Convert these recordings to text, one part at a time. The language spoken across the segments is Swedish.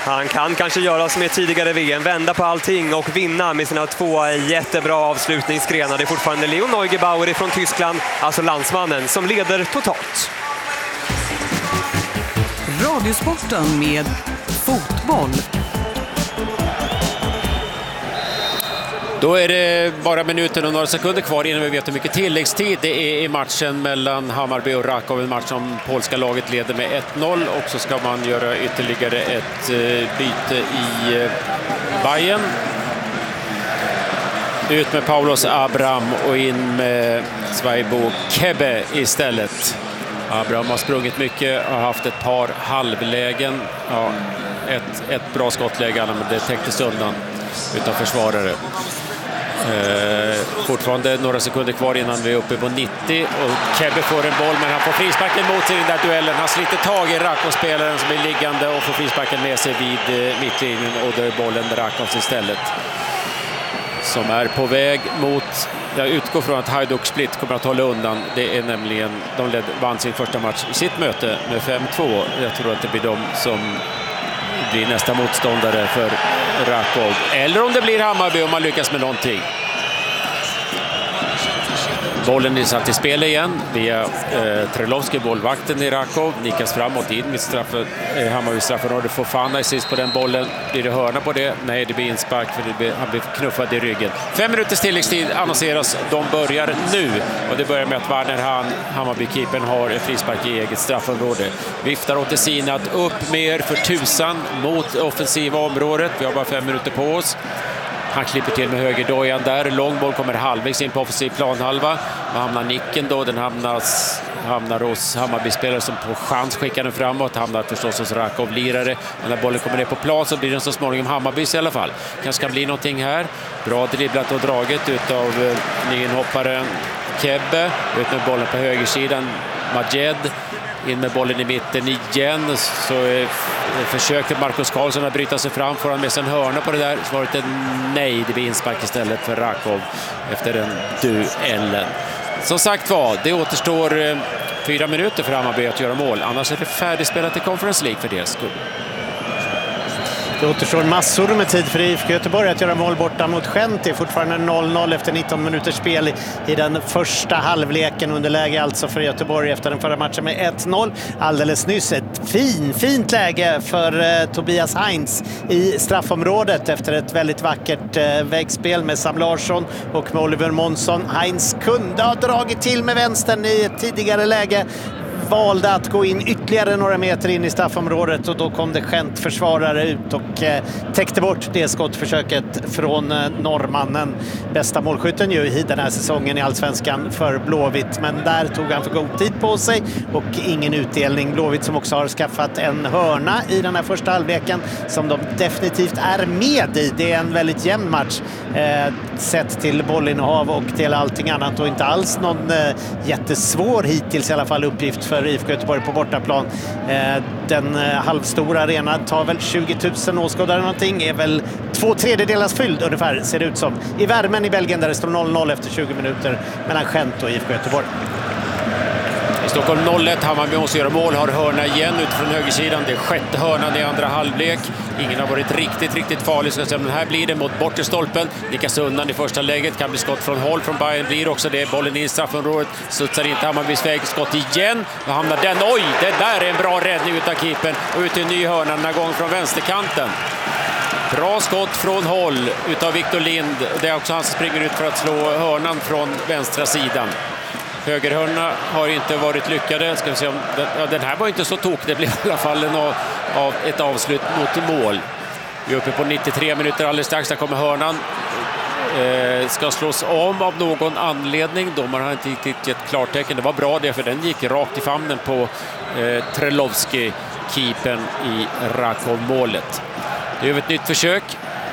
Han kan kanske göra som i tidigare VM, vända på allting och vinna med sina 2 jättebra avslutningsgrenar. Det är fortfarande Leo Neugebauer från Tyskland, alltså landsmannen, som leder totalt. Radiosporten med fotboll. Då är det bara minuter och några sekunder kvar innan vi vet hur mycket tilläggstid det är i matchen mellan Hammarby och Rakov. En match som polska laget leder med 1-0 och så ska man göra ytterligare ett byte i Bayern. Ut med Paulos Abraham och in med Svajbo Kebbe istället. Abraham har sprungit mycket, har haft ett par halvlägen. Ja, ett bra skottläge, men det täcktes undan utan försvarare. Fortfarande några sekunder kvar innan vi är uppe på 90 och Kebbe får en boll, men han får frisparken mot sig i den där duellen. Han sliter tag i Rakov-spelaren som är liggande och får frisparken med sig vid mittlinjen, och då är bollen Rakovs istället som är på väg mot... Jag utgår från att Hajduk Split kommer att hålla undan. Det är nämligen, de vann sin första match i sitt möte med 5-2. Jag tror att det blir de som blir nästa motståndare för Rakov. Eller om det blir Hammarby om man lyckas med någonting. Bollen är satt i spel igen via Trelovski, bollvakten i Rakov. Nikas framåt in med Hammarby straffområde. Fofana är sist på den bollen. Blir det hörna på det? Nej, det blir inspark för han blir knuffad i ryggen. 5 minuters tilläggstid annonseras. De börjar nu. Och det börjar med att Warner Hammarby-keepern har en frispark i eget straffområde. Viftar åt Sinat upp mer för tusan mot offensiva området. Vi har bara 5 minuter på oss. Han klipper till med högerdojan där. Långboll kommer halvvägs in på offensiv planhalva. Man hamnar nicken då. Den hamnar hos Hammarby-spelare som på chans skickar den framåt. Hamnar förstås hos Rakov-lirare. Men när bollen kommer ner på plan så blir den så småningom Hammarbys i alla fall. Kanske kan bli någonting här. Bra dribblat och draget utav nyinhopparen Kebbe. Ut med bollen på högersidan. Majed. In med bollen i mitten igen, så försökte Marcus Karlsson att bryta sig fram. Får han med sig en hörna på det där? Svaret är nej, det blir inspark istället för Rakov efter den duellen. Som sagt var, det återstår 4 minuter för Hammarby att göra mål. Annars är det färdigspelat i Conference League för det skull. Det återstår massor med tid för IFK Göteborg att göra mål borta mot Gent. Fortfarande 0-0 efter 19 minuters spel i den första halvleken. Underläge alltså för Göteborg efter den förra matchen med 1-0. Alldeles nyss ett fint läge för Tobias Heinz i straffområdet efter ett väldigt vackert väggspel med Sam Larsson och med Oliver Månsson. Heinz kunde ha dragit till med vänstern i ett tidigare läge. Valde att gå in ytterligare några meter in i straffområdet, och då kom det Gent-försvarare ut och täckte bort det skottförsöket från norrmannen. Bästa målskytten ju i den här säsongen i Allsvenskan för Blåvitt, men där tog han för god tid på sig och ingen utdelning. Blåvitt som också har skaffat en hörna i den här första halvleken som de definitivt är med i. Det är en väldigt jämn match sett till bollinnehav och till allting annat, och inte alls någon jättesvår hittills i alla fall uppgift för IFK Göteborg på bortaplan. Den halvstora arenan tar väl 20 000 åskådare någonting, är väl 2/3 fylld ungefär, ser det ut som. I värmen i Belgien där det står 0-0 efter 20 minuter mellan Gent och IFK Göteborg. I Stockholm 0-1, Hammarby måste göra mål, har hörna igen utifrån högersidan. Det är sjätte hörnan i andra halvlek. Ingen har varit riktigt farlig, så men här blir det mot bortre stolpen. Nickas undan i första läget, kan bli skott från håll från Bayern, blir också det. Bollen in i straffområdet, studsar inte Hammarbys väg, skott igen. Och hamnar den, oj, det där är en bra räddning utav keepern. Och ut i en ny hörna, den här gången från vänsterkanten. Bra skott från håll utav Victor Lind. Det är också han som springer ut för att slå hörnan från vänstra sidan. Högerhörna har inte varit lyckade. Ska vi se om den här var inte så tok. Det blev i alla fall av ett avslut mot mål. Vi är uppe på 93 minuter alldeles strax. Där kommer hörnan. Ska slås om av någon anledning. Domaren har inte riktigt gett klartecken. Det var bra det, för den gick rakt i famnen på Trelovski, keepern i Rakov-målet. Det är ett nytt försök.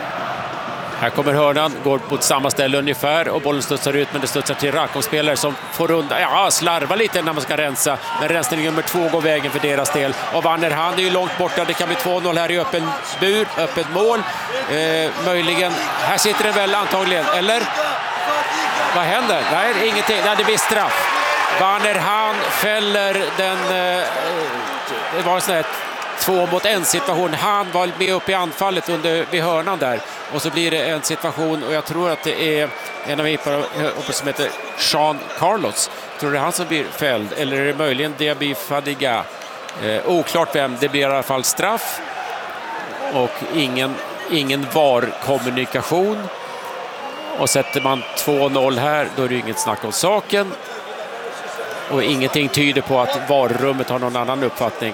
Här kommer hörnan, går på samma ställe ungefär, och bollen studsar ut, men det studsar till Rakov-spelare som får slarva lite när man ska rensa. Men rensning nummer 2 går vägen för deras del. Och Warner, han är ju långt borta, det kan bli 2-0 här i öppen bur, öppet mål. Möjligen, här sitter den väl antagligen, eller? Vad händer? Nej, ingenting, nej, det blir straff. Warner, han fäller den, det var en sån här 2-mot-1 situation. Han var med upp i anfallet vid hörnan där. Och så blir det en situation, och jag tror att det är en av vippare som heter Jean Carlos. Jag tror det är han som blir fälld. Eller är det möjligen Diaby Fadiga? Oklart vem. Det blir i alla fall straff. Och ingen VAR-kommunikation. Och sätter man 2-0 här, då är det inget snack om saken. Och ingenting tyder på att VAR-rummet har någon annan uppfattning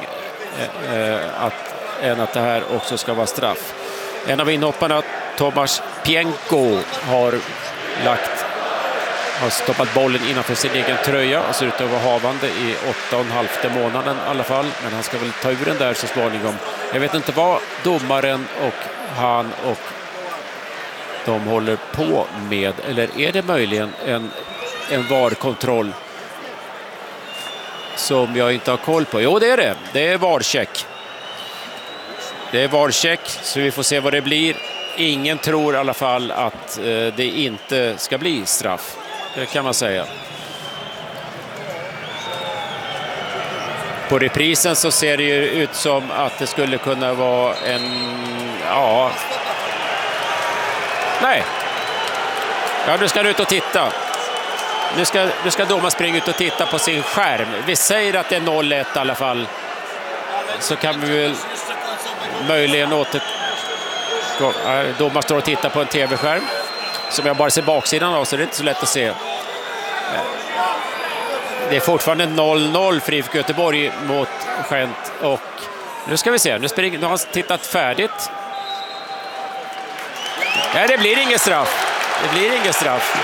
än att det här också ska vara straff. En av inhopparna, Tomasz Pienko, har stoppat bollen innanför sin egen tröja och ser ut att vara havande i 8,5 månaden i alla fall. Men han ska väl ta ur den där så småningom. Jag vet inte vad domaren och han och de håller på med. Eller är det möjligen en VAR-kontroll som jag inte har koll på? Jo, det är det. Det är VAR-check. Det är VAR-check, så vi får se vad det blir. Ingen tror i alla fall att det inte ska bli straff. Det kan man säga. På reprisen så ser det ju ut som att det skulle kunna vara ja, nu ska du ut och titta. Nu ska domaren springa ut och titta på sin skärm. Vi säger att det är 0-1 i alla fall. Så kan vi väl möjligen domaren står och tittar på en tv-skärm som jag bara ser baksidan av, så det är inte så lätt att se. Det är fortfarande 0-0 för IFK Göteborg mot Gent. Och nu ska vi se, nu har han tittat färdigt. Nej, det blir ingen straff. Det blir ingen straff.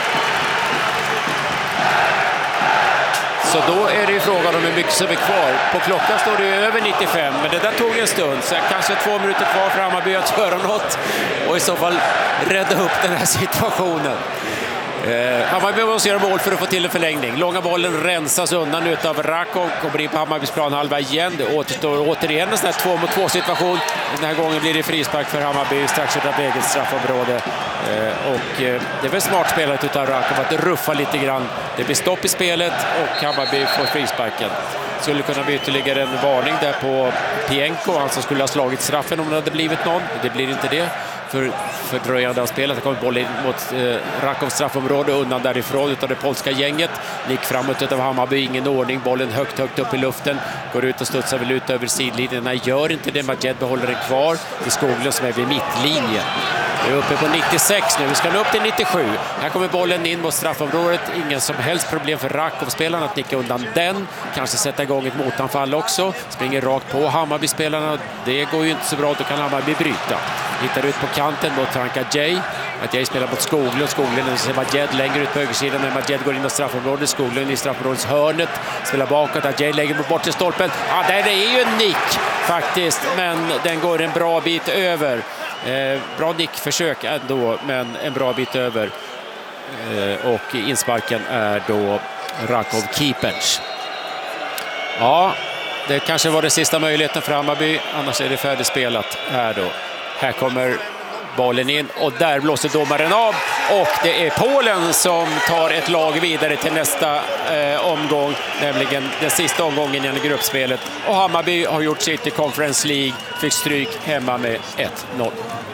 Så då är det ju frågan om hur mycket som är kvar. På klockan står det ju över 95, men det där tog en stund. Så kanske 2 minuter kvar för Hammarby att göra något och i så fall rädda upp den här situationen. Hammarby måste göra mål för att få till en förlängning. Långa bollen rensas undan utav Rakov. Kommer in på Hammarbys planhalva igen. Det återstår återigen en sån här 2-mot-2 situation. Den här gången blir det frispark för Hammarby strax utanför eget straffområde. Det är väl smart spelat utav Rakov att ruffa lite grann. Det blir stopp i spelet och Hammarby får frisparken. Skulle kunna bli ytterligare en varning där på Pienko. Han som skulle ha slagit straffen om det hade blivit någon. Det blir inte det. För fördröjande av spelet. Det kommer bollen mot Rakovs straffområde undan därifrån utav det polska gänget. Gick framåt utav Hammarby, ingen ordning. Bollen högt upp i luften. Går ut och studsar väl ut över sidlinjerna. Gör inte det. Majed behåller den kvar i Skoglund som är vid mittlinjen. Vi är uppe på 96 nu. Vi ska nå upp till 97. Här kommer bollen in mot straffområdet. Ingen som helst problem för Rakov-spelarna att nicka undan den. Kanske sätta igång ett motanfall också. Springer rakt på Hammarby-spelarna. Det går ju inte så bra. Då kan Hammarby bryta. Hittar ut på kanten mot Frank Adjei. Adjei spelar mot Skoglund. Skoglund ser Majed längre ut på högersidan. När Majed går in i straffområdet. Skoglund i straffområdets hörnet. Spelar bakåt. Adjei lägger bort till stolpen. Ja, där är ju en nick faktiskt. Men den går en bra bit över. Bra nickförsök ändå, men en bra bit över. Och insparken är då Rakov keepers. Ja, det kanske var den sista möjligheten för Hammarby. Annars är det färdigspelat här då. Här kommer bollen in och där blåser domaren av. Och det är Polen som tar ett lag vidare till nästa omgång. Nämligen den sista omgången i gruppspelet. Och Hammarby har gjort sitt i Conference League. Fick stryk hemma med 1-0.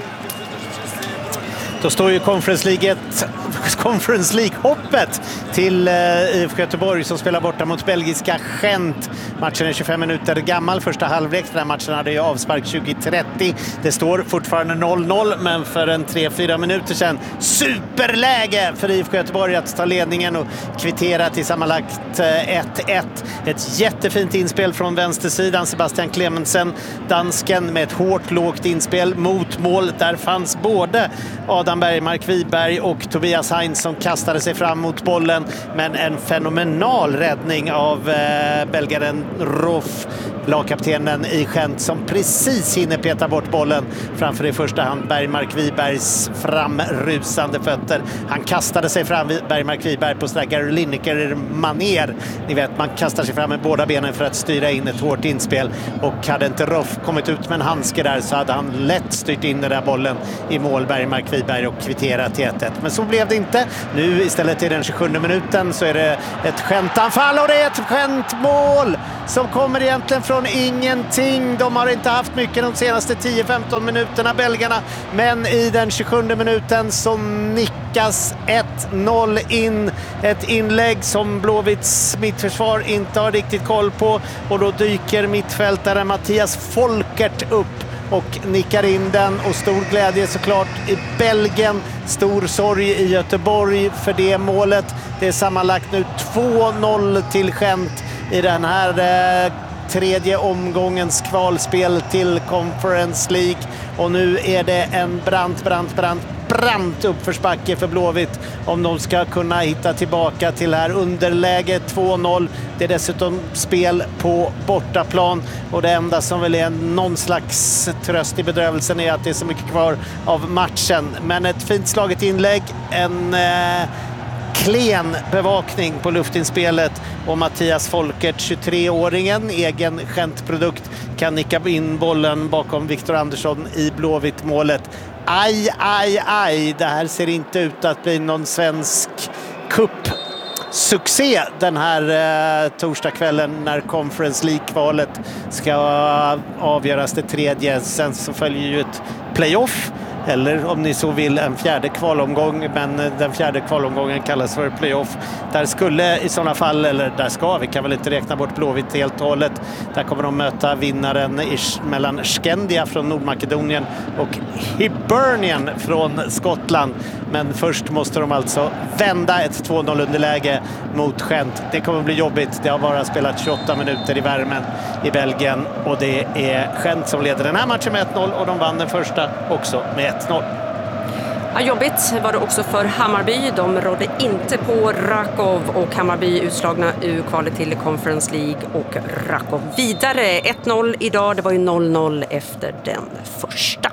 Då står ju Conference League-hoppet till IFK Göteborg som spelar borta mot belgiska Gent. Matchen är 25 minuter gammal. Första halvlek. Den här matchen hade ju avspark 20:30. Det står fortfarande 0-0, men för en 3-4 minuter sedan superläge för IFK Göteborg att ta ledningen och kvittera till sammanlagt 1-1. Ett jättefint inspel från vänstersidan. Sebastian Clemensen, dansken, med ett hårt lågt inspel mot mål. Där fanns både Adam Bergmark Wiberg och Tobias Heinz som kastade sig fram mot bollen, men en fenomenal räddning av belgaren Roff, lagkaptenen i Gent, som precis hinner peta bort bollen framför i första hand Bergmark Wibergs framrusande fötter. Han kastade sig fram, Bergmark Wiberg, på sådär Gary Lineker-manér. Ni vet, man kastar sig fram med båda benen för att styra in ett hårt inspel, och hade inte Roff kommit ut med en handske där så hade han lätt styrt in den där bollen i mål, Bergmark Wiberg, och kvitterat till 1-1. Men så blev det inte. Nu istället i den 27 minuten så är det ett Gent-anfall, och det är ett Gent-mål som kommer egentligen från från ingenting. De har inte haft mycket de senaste 10-15 minuterna, belgarna. Men i den 27 minuten så nickas 1-0 in. Ett inlägg som Blåvitts mittförsvar inte har riktigt koll på. Och då dyker mittfältare Mattias Folkert upp och nickar in den, och stor glädje såklart i Belgien, stor sorg i Göteborg för det målet. Det är sammanlagt nu 2-0 till Gent i den här tredje omgångens kvalspel till Conference League, och nu är det en brant uppförsbacke för Blåvitt om de ska kunna hitta tillbaka till här underläge 2-0. Det är dessutom spel på bortaplan, och det enda som väl är någon slags tröst i bedrövelsen är att det är så mycket kvar av matchen. Men ett fint slaget inlägg, en klen bevakning på luftinspelet, och Mattias Folkert, 23-åringen, egen Gent-produkt, kan nicka in bollen bakom Viktor Andersson i Blåvitt-målet. Aj, det här ser inte ut att bli någon svensk cup-succé den här torsdagskvällen när Conference League-kvalet ska avgöras det tredje. Sen så följer ju ett playoff, eller om ni så vill en fjärde kvalomgång, men den fjärde kvalomgången kallas för playoff. Där skulle i sådana fall, eller där ska, vi kan väl inte räkna bort Blåvitt helt och hållet. Där kommer de möta vinnaren mellan Skandia från Nordmakedonien och Hibernian från Skottland. Men först måste de alltså vända ett 2-0 underläge mot Gent. Det kommer att bli jobbigt. Det har bara spelat 28 minuter i värmen i Belgien, och det är Gent som leder den här matchen med 1-0, och de vann den första också med 1-0. Ja, jobbigt var det också för Hammarby. De rådde inte på Rakov, och Hammarby utslagna ur kvalet till Conference League, och Rakov vidare. 1-0 idag, det var ju 0-0 efter den första.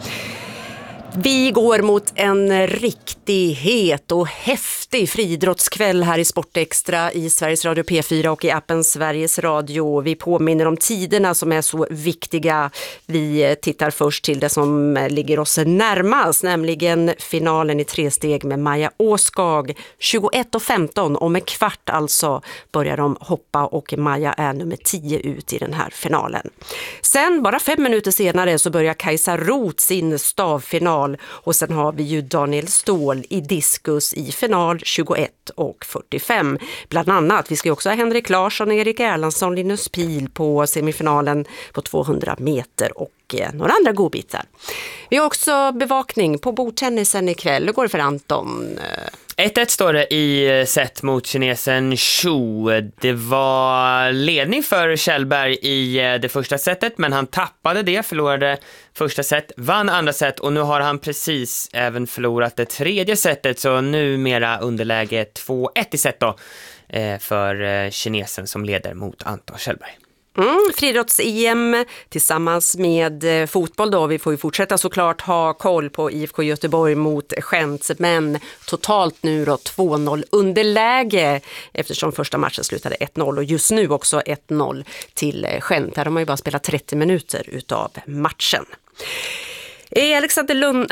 Vi går mot en riktig het och häftig friidrottskväll här i Sportextra i Sveriges Radio P4 och i appen Sveriges Radio. Vi påminner om tiderna som är så viktiga. Vi tittar först till det som ligger oss närmast, nämligen finalen i 3 steg med Maja Åskag. 21:15, om en kvart alltså börjar de hoppa, och Maja är nummer 10 ut i den här finalen. Sen bara 5 minuter senare så börjar Kajsa Roth sin stavfinal. Och sen har vi ju Daniel Ståhl i diskus i final 21 och 45. Bland annat, vi ska också ha Henrik Larsson, Erik Erlandsson, Linus Pil på semifinalen på 200 meter och några andra godbitar. Vi har också bevakning på bordtennisen ikväll. Hur går det för Anton? 1-1 står det i set mot kinesen Xu. Det var ledning för Kjellberg i det första setet, men han tappade det, förlorade första set, vann andra set, och nu har han precis även förlorat det tredje setet, så numera underläge 2-1 i set då för kinesen som leder mot Anton Kjellberg. Friidrotts-EM tillsammans med fotboll då. Vi får ju fortsätta såklart ha koll på IFK Göteborg mot Gent, men totalt nu då 2-0 underläge eftersom första matchen slutade 1-0, och just nu också 1-0 till Gent. Här har man ju bara spelat 30 minuter utav matchen. Alexander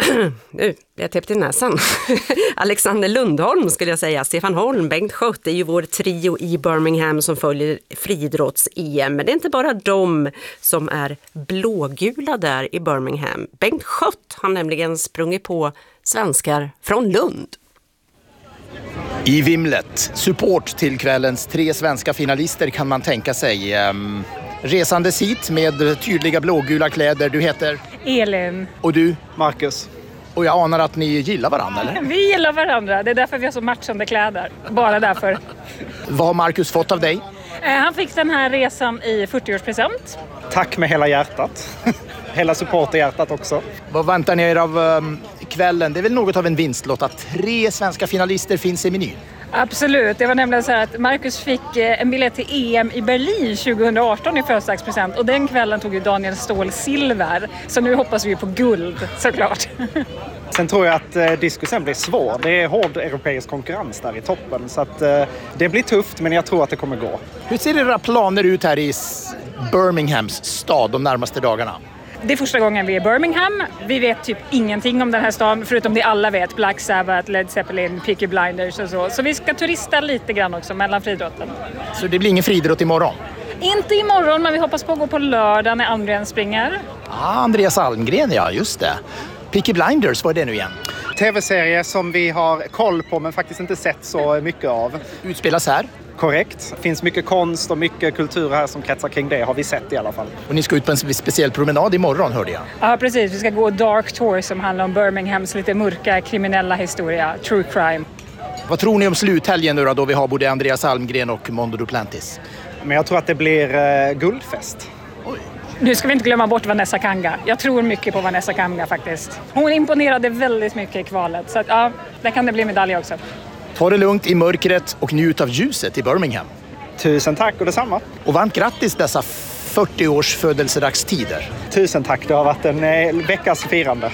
Alexander Lundholm skulle jag säga, Stefan Holm, Bengt Schött är ju vår trio i Birmingham som följer friidrotts-EM. Men det är inte bara de som är blågula där i Birmingham. Bengt Schött har nämligen sprungit på svenskar från Lund. I vimlet, support till kvällens 3 svenska finalister kan man tänka sig. Resandes hit med tydliga blågula kläder. Du heter? Elin. Och du? Marcus. Och jag anar att ni gillar varandra, eller? Vi gillar varandra. Det är därför vi har så matchande kläder. Bara därför. Vad har Marcus fått av dig? Han fick den här resan i 40-årspresent. Tack med hela hjärtat. Hela supporterhjärtat också. Vad väntar ni er av kvällen? Det är väl något av en vinstlott att 3 svenska finalister finns i menyn? Absolut. Det var nämligen så här att Marcus fick en biljett till EM i Berlin 2018 i födelsedagspresent. Och den kvällen tog ju Daniel Ståhl silver. Så nu hoppas vi på guld, såklart. Sen tror jag att diskusen blir svår. Det är hård europeisk konkurrens där i toppen. Så att det blir tufft, men jag tror att det kommer gå. Hur ser era planer ut här i Birminghams stad de närmaste dagarna? Det är första gången vi är i Birmingham. Vi vet typ ingenting om den här stan, förutom det alla vet. Black Sabbath, Led Zeppelin, Peaky Blinders och så. Så vi ska turista lite grann också mellan friidrotten. Så det blir ingen friidrott imorgon? Inte imorgon, men vi hoppas på att gå på lördag när Andreas springer. Andreas Almgren, ja just det. Peaky Blinders, vad är det nu igen? TV-serie som vi har koll på men faktiskt inte sett så mycket av. Utspelas här. Korrekt. Det finns mycket konst och mycket kultur här som kretsar kring det, har vi sett i alla fall. Och ni ska ut på en speciell promenad imorgon, hörde jag. Ja, precis. Vi ska gå Dark Tour som handlar om Birminghams lite mörka kriminella historia, true crime. Vad tror ni om sluthelgen nu då vi har både Andreas Almgren och Mondo Duplantis? Men jag tror att det blir guldfest. Oj. Nu ska vi inte glömma bort Vanessa Kanga. Jag tror mycket på Vanessa Kanga faktiskt. Hon imponerade väldigt mycket i kvalet. Så att, ja, där kan det bli medalj också. Ta det lugnt i mörkret och njut av ljuset i Birmingham. Tusen tack och detsamma. Och varmt grattis dessa 40 års födelsedagstider. Tusen tack, det har varit en veckas firande.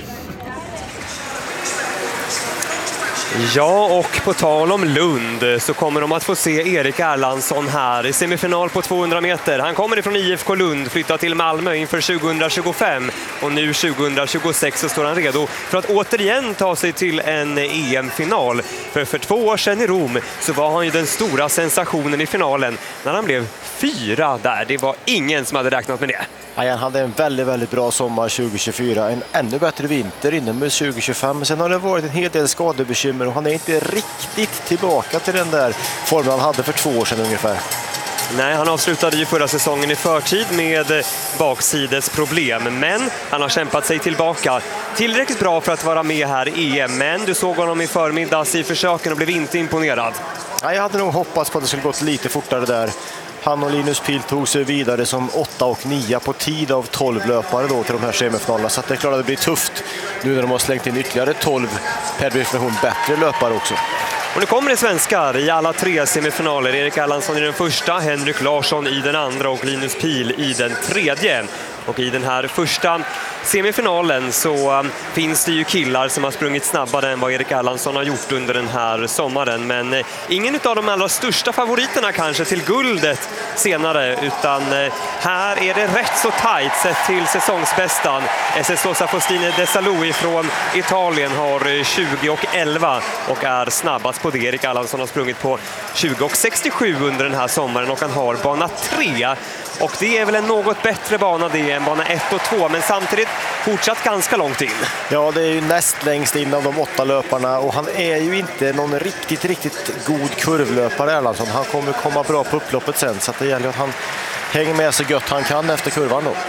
Ja, och på tal om Lund så kommer de att få se Erik Erlandsson här i semifinal på 200 meter. Han kommer ifrån IFK Lund, flyttar till Malmö inför 2025 och nu 2026 så står han redo för att återigen ta sig till en EM-final. För 2 år sedan i Rom så var han ju den stora sensationen i finalen när han blev 4 där. Det var ingen som hade räknat med det. Ja, han hade en väldigt bra sommar 2024, en ännu bättre vinter inomhus 2025. Sen har det varit en hel del skadebekymmer och han är inte riktigt tillbaka till den där formen han hade för 2 år sedan ungefär. Nej, han avslutade ju förra säsongen i förtid med baksidesproblem, men han har kämpat sig tillbaka tillräckligt bra för att vara med här i EM. Men du såg honom i förmiddags i försöken och blev inte imponerad. Ja, jag hade nog hoppats på att det skulle gått lite fortare där. Han och Linus Pihl tog sig vidare som 8 och 9 på tid av 12 löpare då till de här semifinalerna. Så att det är klart att det blir tufft nu när de har slängt in ytterligare 12 per definition bättre löpare också. Och nu kommer det svenskar i alla 3 semifinaler. Erik Erlandsson i den första, Henrik Larsson i den andra och Linus Pihl i den tredje. Och i den här första semifinalen så finns det ju killar som har sprungit snabbare än vad Erik Erlandsson har gjort under den här sommaren. Men ingen av de allra största favoriterna kanske till guldet senare, utan här är det rätt så tajt sett till säsongsbästan. Sosa Faustine Desalou från Italien har 20 och 11 och är snabbast på det. Erik Erlandsson har sprungit på 20 och 67 under den här sommaren och han har bana 3. Och det är väl en något bättre bana det än bana 1 och 2, men samtidigt fortsatt ganska långt in. Ja, det är ju näst längst in av de 8 löparna och han är ju inte någon riktigt god kurvlöpare Erlandsson. Han kommer komma bra på upploppet sen, så att det gäller att han hänger med så gött han kan efter kurvan då.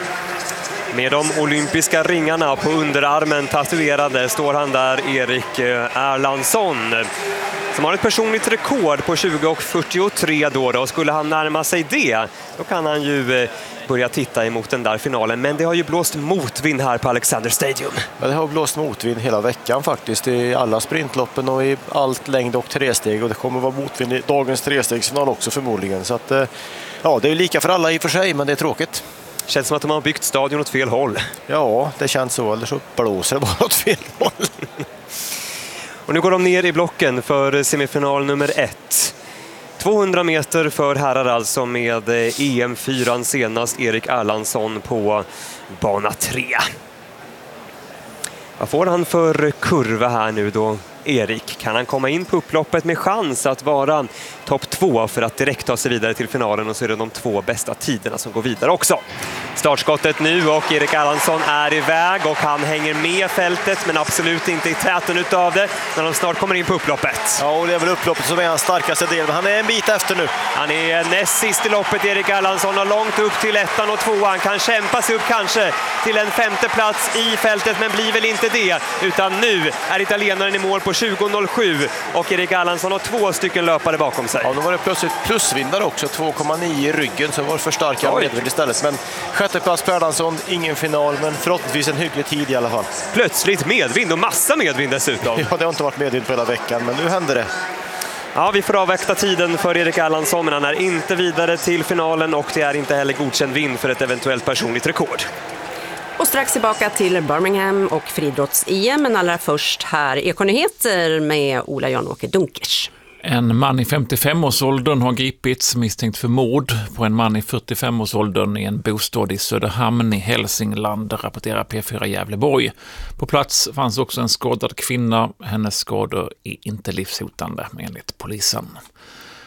Med de olympiska ringarna på underarmen tatuerade står han där, Erik Erlandsson, som har ett personligt rekord på 20 och 43 då. Och skulle han närma sig det, då kan han ju börja titta emot den där finalen. Men det har ju blåst motvind här på Alexander Stadium. Ja, det har blåst motvind hela veckan faktiskt i alla sprintloppen och i allt längd och 3-steg. Och det kommer vara motvind i dagens 3-stegsfinal också förmodligen. Så att, ja, det är lika för alla i och för sig, men det är tråkigt. Känns som att de har byggt stadion åt fel håll. Ja, det känns så. Eller så blåser det bara åt fel håll. Och nu går de ner i blocken för semifinal nummer 1. 200 meter för herrar alltså med EM4 senast Erik Erlandsson på bana 3. Vad får han för kurva här nu då, Erik? Kan han komma in på upploppet med chans att vara topp 2 för att direkt ta sig vidare till finalen, och så är det de 2 bästa tiderna som går vidare också. Startskottet nu och Erik Erlandsson är iväg och han hänger med fältet men absolut inte i täten utav det när de snart kommer in på upploppet. Ja, och det är väl upploppet som är hans starkaste del, men han är en bit efter nu. Han är näst sist i loppet, Erik Erlandsson, har långt upp till 1:an och 2:an. Han kan kämpa sig upp kanske till en 5:e plats i fältet, men blir väl inte det, utan nu är italienaren i mål på 20.07 och Erik Erlandsson har 2 stycken löpare bakom sig. Ja, nu var det plötsligt plusvindare också, 2,9 i ryggen, så var det förstärkare medvind istället. Men 6:e plats på Erlandsson, ingen final, men förhoppningsvis en hygglig tid i alla fall. Plötsligt medvind och massa medvind dessutom. Ja, det har inte varit medvind på hela veckan, men nu händer det. Ja, vi får avvakta tiden för Erik Erlandsson, men han är inte vidare till finalen och det är inte heller godkänd vind för ett eventuellt personligt rekord. Och strax tillbaka till Birmingham och friidrotts-EM, men allra först här Ekonyheter med Ola Jan-Åke Dunkers. En man i 55-årsåldern har gripits misstänkt för mord på en man i 45-årsåldern i en bostad i Söderhamn i Hälsingland, rapporterar P4 Gävleborg. På plats fanns också en skadad kvinna. Hennes skador är inte livshotande enligt polisen.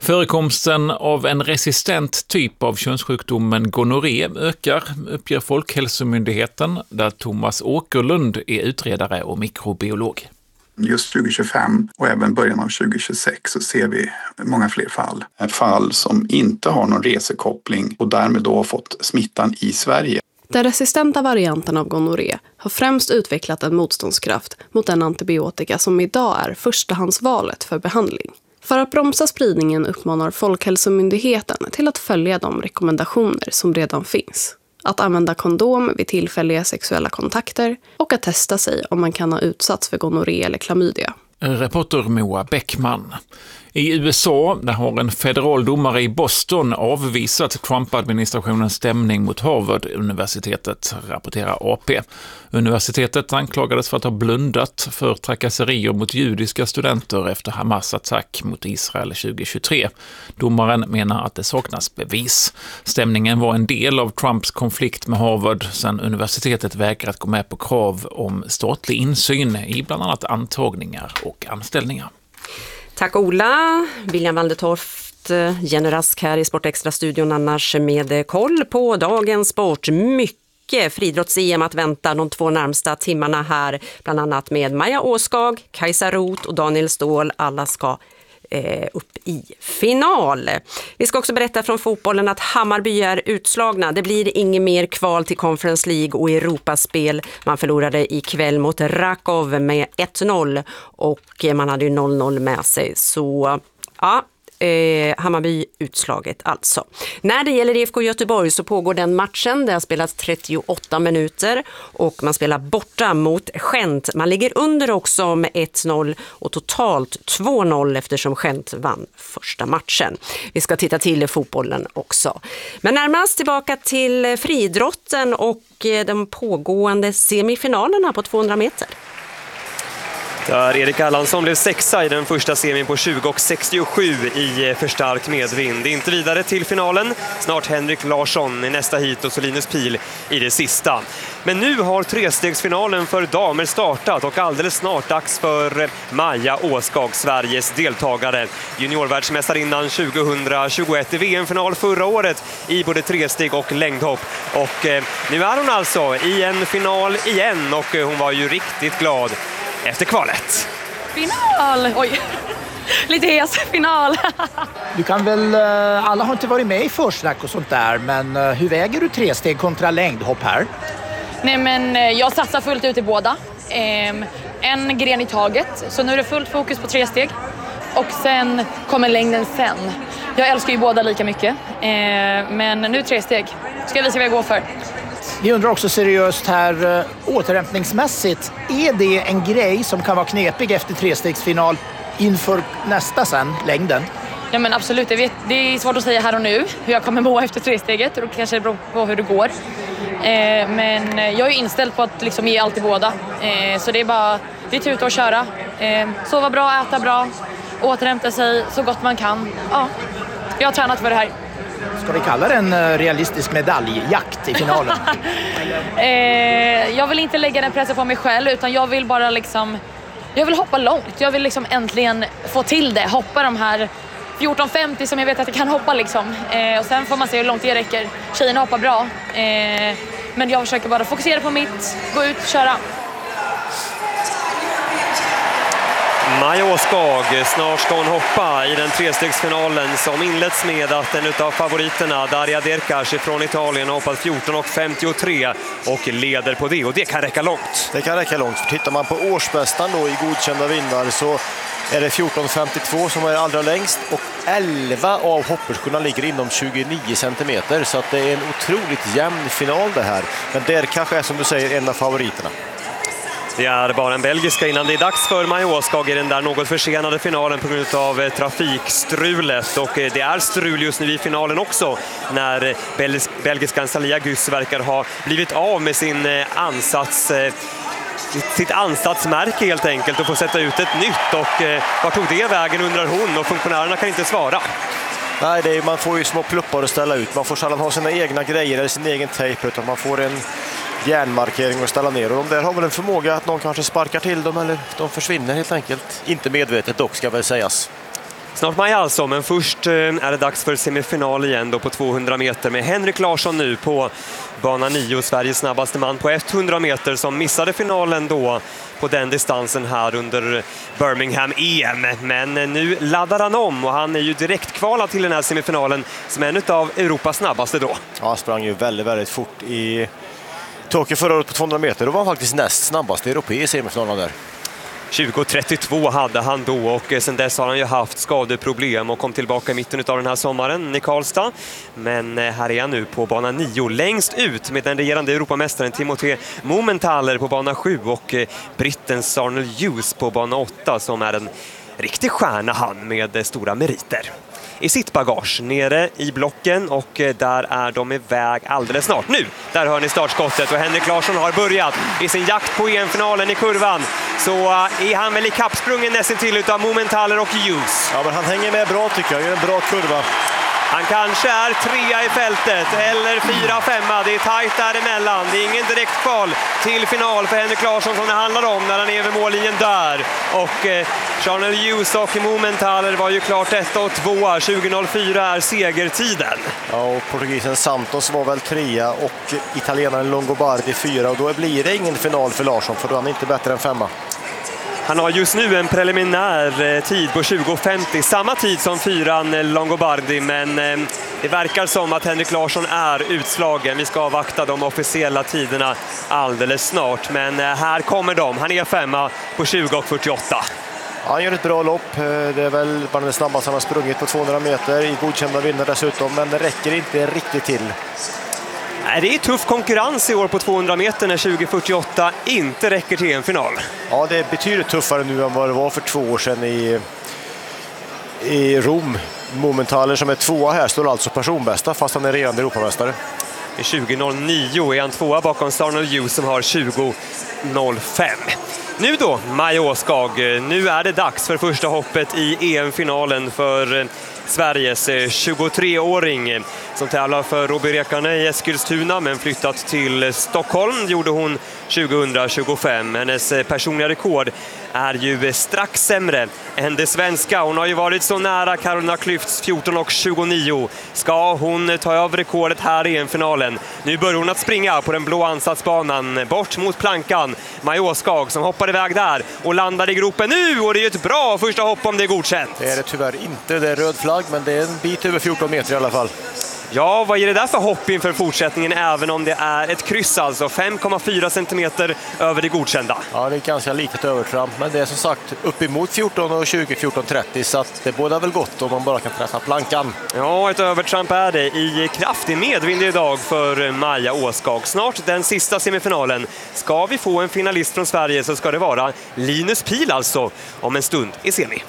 Förekomsten av en resistent typ av könssjukdomen gonorré ökar, uppger Folkhälsomyndigheten, där Thomas Åkerlund är utredare och mikrobiolog. Just 2025 och även början av 2026 så ser vi många fler fall. Fall som inte har någon resekoppling och därmed då har fått smittan i Sverige. Den resistenta varianten av gonorré har främst utvecklat en motståndskraft mot den antibiotika som idag är förstahandsvalet för behandling. För att bromsa spridningen uppmanar Folkhälsomyndigheten till att följa de rekommendationer som redan finns. Att använda kondom vid tillfälliga sexuella kontakter och att testa sig om man kan ha utsatts för gonorré eller klamydia. Reporter Moa Bäckman. I USA där har en federal domare i Boston avvisat Trump-administrationens stämning mot Harvard-universitetet, rapporterar AP. Universitetet anklagades för att ha blundat för trakasserier mot judiska studenter efter Hamas attack mot Israel 2023. Domaren menar att det saknas bevis. Stämningen var en del av Trumps konflikt med Harvard sedan universitetet vägrat gå med på krav om statlig insyn i bland annat antagningar och anställningar. Tack Ola, William Waldertorft, Jenny Rask här i Sportextra-studion annars med koll på dagens sport. Mycket friidrotts-EM att vänta de 2 närmsta timmarna här, bland annat med Maja Åskag, Kajsa Roth och Daniel Ståhl. Alla ska upp i final. Vi ska också berätta från fotbollen att Hammarby är utslagna. Det blir inget mer kval till Conference League och Europaspel. Man förlorade ikväll mot Rakov med 1-0 och man hade ju 0-0 med sig. Så ja, Hammarby utslaget alltså. När det gäller IFK Göteborg så pågår den matchen. Det har spelats 38 minuter och man spelar borta mot Gent. Man ligger under också med 1-0 och totalt 2-0 eftersom Gent vann första matchen. Vi ska titta till fotbollen också. Men närmast tillbaka till friidrotten och de pågående semifinalerna på 200 meter. Där Erik Erlandsson blev 6:a i den första semin på 20,67 i förstärkt medvind. Inte vidare till finalen. Snart Henrik Larsson i nästa hit och så Linus Pihl i det sista. Men nu har trestegsfinalen för damer startat och alldeles snart dags för Maja Åskag, Sveriges deltagare. Juniorvärldsmästarinnan 2021 i VM-final förra året i både tresteg och längdhopp. Och nu är hon alltså i en final igen och hon var ju riktigt glad efter kvalet. Final! Oj, lite hes final. Du kan väl, alla har inte varit med i försnack och sånt där, men hur väger du tresteg kontra längdhopp här? Nej men jag satsar fullt ut i båda. En gren i taget, så nu är det fullt fokus på tresteg. Och sen kommer längden sen. Jag älskar ju båda lika mycket, men nu tresteg. Ska jag visa vad jag går för. Vi undrar också seriöst här, återhämtningsmässigt, är det en grej som kan vara knepig efter trestegsfinal inför nästa sen, längden? Ja men absolut, det är svårt att säga här och nu hur jag kommer må efter tresteget och kanske det beror på hur det går. Men jag är inställd på att liksom ge allt i båda. Så det är tuta och köra. Sova bra, äta bra, återhämta sig så gott man kan. Ja, jag har tränat för det här. Ska vi kalla det en realistisk medaljjakt i finalen? Jag vill inte lägga den pressen på mig själv utan jag vill bara jag vill hoppa långt. Jag vill äntligen få till det. Hoppa de här 14,50 som jag vet att jag kan hoppa och sen får man se hur långt det räcker. Tjejerna hoppar bra. Men jag försöker bara fokusera på mitt, gå ut och köra. Maja Åskag, snart ska hon hoppa i den trestegsfinalen som inleds med att en av favoriterna, Daria Derkash från Italien, har hoppat 14,53 och leder på det. Och det kan räcka långt. Det kan räcka långt. För tittar man på årsbästan då i godkända vindar så är det 14,52 som är allra längst och 11 av hopperskorna ligger inom 29 centimeter. Så att det är en otroligt jämn final det här. Men Derkash är som du säger en av favoriterna. Det är bara en belgiska innan det är dags för Maja Åskag i den där något försenade finalen på grund av trafikstrulet. Och det är strul just nu i finalen också när belgiskan Salia Gus verkar ha blivit av med sitt ansatsmärke helt enkelt och få sätta ut ett nytt. Och var tog det vägen undrar hon och funktionärerna kan inte svara. Nej, man får ju små pluppar att ställa ut. Man får sällan ha sina egna grejer eller sin egen tejp utan man får en järnmarkering att ställa ner. Och de där har väl en förmåga att någon kanske sparkar till dem eller de försvinner helt enkelt. Inte medvetet dock ska väl sägas. Snart maj alltså, men först är det dags för semifinal igen då på 200 meter med Henrik Larsson nu på bana 9, Sveriges snabbaste man på 100 meter som missade finalen då på den distansen här under Birmingham EM. Men nu laddar han om och han är ju direkt kvalad till den här semifinalen som en av Europas snabbaste då. Ja, han sprang ju väldigt, väldigt fort i Tokyo förra året på 200 meter. Då var han faktiskt näst snabbaste europei i semifinalen där. 20.32 hade han då och sen dess har han ju haft skadeproblem och kom tillbaka i mitten av den här sommaren i Karlstad. Men här är han nu på bana 9 längst ut med den regerande Europamästaren Timothée Mumenthaler på bana 7 och brittens Arnold Hughes på bana 8 som är en riktig stjärna han med stora meriter. I sitt bagage nere i blocken och där är de iväg alldeles snart. Nu, där hör ni startskottet och Henrik Larsson har börjat i sin jakt på EM-finalen i kurvan. Så är han väl i kappsprungen nästan till utav Mumenthaler och Hughes. Ja, men han hänger med bra tycker jag, gör en bra kurva. Han kanske är 3 i fältet eller 4-5. Det är tajt däremellan. Det är ingen direkt kval till final för Henrik Larsson som det handlar om när han är vid mållinjen där. Och Arnold Hughes och Mumenthaler var ju klart 1 och 2. 20.04 är segertiden. Ja, och portugisen Santos var väl 3 och italienaren Longobardi 4. Och då blir det ingen final för Larsson för då är han inte bättre än 5. Han har just nu en preliminär tid på 20.50, samma tid som 4:an Longobardi, men det verkar som att Henrik Larsson är utslagen. Vi ska avvakta de officiella tiderna alldeles snart, men här kommer de. Han är 5 på 20.48. Han gör ett bra lopp. Det är väl bara det snabbaste han har sprungit på 200 meter i godkända vinner dessutom, men det räcker inte riktigt till. Det är tuff konkurrens i år på 200 meter när 20.48 inte räcker till en final. Ja, det är betydligt tuffare nu än vad det var för 2 år sedan i Rom. Mumenthaler som är 2 här står alltså personbästa fast han är regerande Europamästare. I 20.09 är han 2 bakom Arnold Hughes som har 20.05. Nu då, Maja Åskag. Nu är det dags för första hoppet i EM-finalen för Sveriges 23-åring som tävlar för Robert Rekane i Eskilstuna men flyttat till Stockholm gjorde hon 2025. Hennes personliga rekord är ju strax sämre än det svenska. Hon har ju varit så nära Carolina Klüfts 14.29. Ska hon ta över rekordet här i EM-finalen? Nu börjar hon att springa på den blå ansatsbanan bort mot plankan. Maja Åskag som hoppar iväg där och landar i gropen nu och det är ju ett bra första hopp om det är godkänt. Det är det tyvärr inte, det är röd flagg men det är en bit över 14 meter i alla fall. Ja, vad är det där för hopp inför fortsättningen även om det är ett kryss alltså? 5,4 centimeter över det godkända. Ja, det är ganska litet övertramp men det är som sagt uppemot 14 och 20, 14.30 så att det båda väl gott om man bara kan träffa plankan. Ja, ett övertramp är det i kraftig medvind idag för Maja Åskag. Snart den sista semifinalen. Ska vi få en finalist från Sverige så ska det vara Linus Pihl alltså om en stund i semi.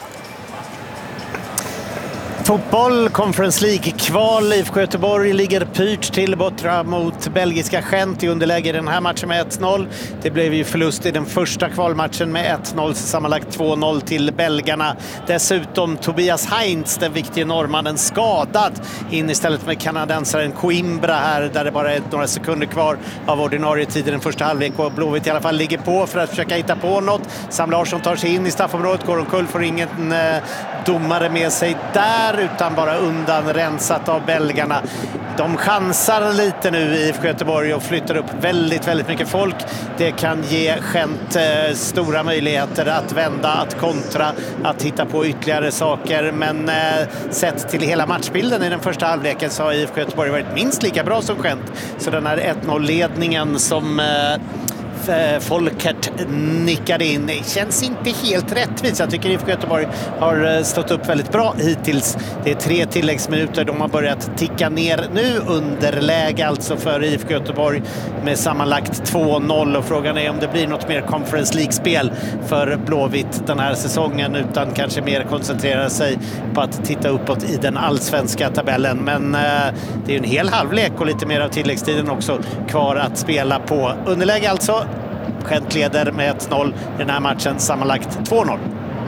Fotboll, Conference League-kval. IFK Göteborg ligger pyrt till borta mot belgiska Gent i underläge i den här matchen med 1-0. Det blev ju förlust i den första kvalmatchen med 1-0, sammanlagt 2-0 till belgarna. Dessutom Tobias Heinz, den viktiga norrmannen, skadad in istället med kanadensaren Coimbra här där det bara är några sekunder kvar av ordinarie tid i den första halvlek och Blåvitt i alla fall ligger på för att försöka hitta på något. Sam Larsson tar sig in i straffområdet, går omkull, får ingen domare med sig där utan bara undan rensat av belgarna. De chansar lite nu i IFK Göteborg och flyttar upp väldigt mycket folk. Det kan ge Gent stora möjligheter att vända, att kontra, att hitta på ytterligare saker. Men sett till hela matchbilden i den första halvleken så har IFK Göteborg varit minst lika bra som Gent. Så den här 1-0-ledningen som Folkert nickade in. Det känns inte helt rättvist. Jag tycker IFK Göteborg har stått upp väldigt bra hittills. Det är 3 tilläggsminuter. De har börjat ticka ner nu. Underläge alltså för IFK Göteborg med sammanlagt 2-0. Och frågan är om det blir något mer Conference League-spel för Blåvitt den här säsongen utan kanske mer koncentrera sig på att titta uppåt i den allsvenska tabellen. Men det är en hel halvlek och lite mer av tilläggstiden också kvar att spela på. Underläge alltså. Gent leder med 1-0 i den här matchen, sammanlagt 2-0.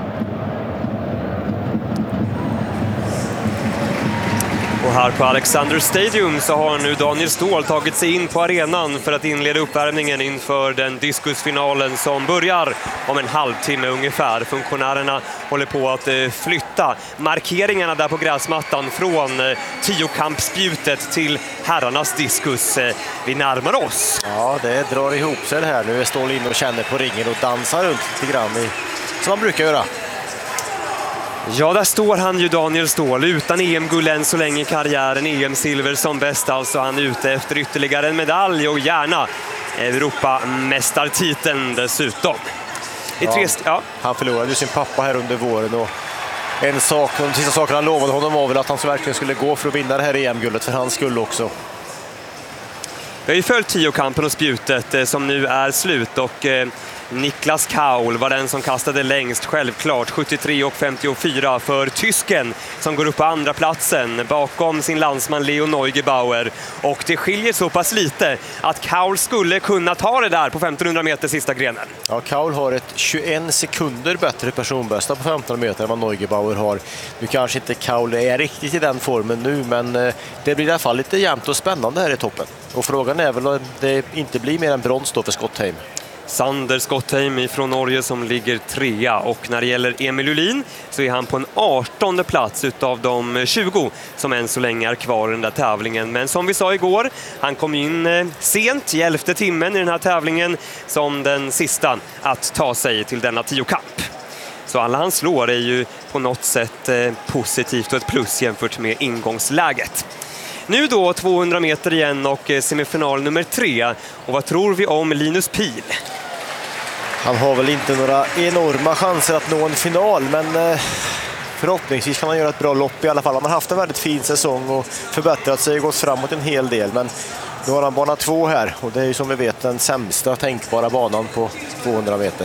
Och här på Alexander Stadium så har nu Daniel Ståhl tagit sig in på arenan för att inleda uppvärmningen inför den diskusfinalen som börjar om en halvtimme ungefär. Funktionärerna håller på att flytta fortsätta markeringarna där på gräsmattan från tiokampsspjutet till herrarnas diskus. Vi närmar oss. Ja, det drar ihop sig det här. Nu är Ståhl in och känner på ringen och dansar runt lite grann som man brukar göra. Ja, där står han ju, Daniel Ståhl, utan EM-guld än så länge i karriären. EM-silver som bäst, alltså han är ute efter ytterligare en medalj och gärna Europamästartiteln dessutom. Han förlorade ju sin pappa här under våren och de sista sakerna han lovade honom var väl att han så verkligen skulle gå för att vinna det här EM-guldet för hans skull också. Vi har ju följt tiokampen och spjutet som nu är slut och Niklas Kaul var den som kastade längst, självklart 73 och 54 för tysken som går upp på andra platsen bakom sin landsman Leo Neugebauer, och det skiljer så pass lite att Kaul skulle kunna ta det där på 1500 meter sista grenen. Ja, Kaul har ett 21 sekunder bättre personbästa på 1500 meter än vad Neugebauer har. Nu kanske inte Kaul är riktigt i den formen nu, men det blir i alla fall lite jämnt och spännande här i toppen. Och frågan är väl om det inte blir mer än brons då för Skottheim. Sander Skottheim från Norge som ligger 3, och när det gäller Emil Ullin så är han på en 18:e plats utav de 20 som än så länge är kvar i den där tävlingen. Men som vi sa igår, han kom in sent i 11:e timmen i den här tävlingen som den sista att ta sig till denna tiokamp. Så alla han slår är ju på något sätt positivt och ett plus jämfört med ingångsläget. Nu då 200 meter igen och semifinal nummer 3. Och vad tror vi om Linus Pihl? Han har väl inte några enorma chanser att nå en final, men förhoppningsvis kan han göra ett bra lopp i alla fall. Han har haft en väldigt fin säsong och förbättrat sig och gått framåt en hel del, men nu har han bana 2 här och det är ju som vi vet den sämsta tänkbara banan på 200 meter.